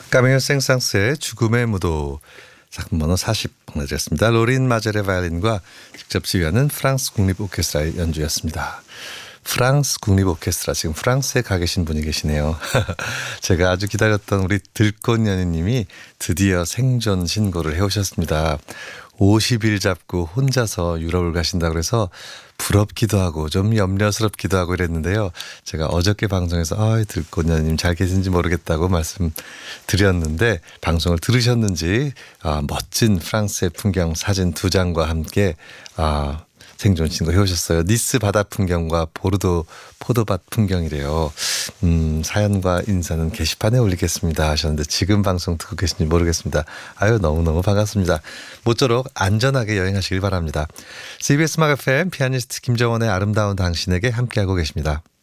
까메오 생상스의 죽음의 무도 작품 번호 40 보내드렸습니다. 로린 마젤의 바이올린과 직접 지휘하는 프랑스 국립오케스트라의 연주였습니다. 프랑스 국립오케스트라, 지금 프랑스에 가 계신 분이 계시네요. 제가 아주 기다렸던 우리 들꽃 연희님이 드디어 생존 신고를 해오셨습니다. 50일 잡고 혼자서 유럽을 가신다고 그래서 부럽기도 하고 좀 염려스럽기도 하고 이랬는데요. 제가 어저께 방송에서 들꽃 연희님 잘 계신지 모르겠다고 말씀드렸는데 방송을 들으셨는지 멋진 프랑스의 풍경 사진 2장과 함께 생존 신고 해오셨어요. 니스 바다 풍경과 보르도 포도밭 풍경이래요. 사연과 인사는 게시판에 올리겠습니다 하셨는데 지금 방송 듣고 계신지 모르겠습니다. 너무너무 반갑습니다. 모쪼록 안전하게 여행하시길 바랍니다. CBS 음악 FM 피아니스트 김정원의 아름다운 당신에게 함께하고 계십니다.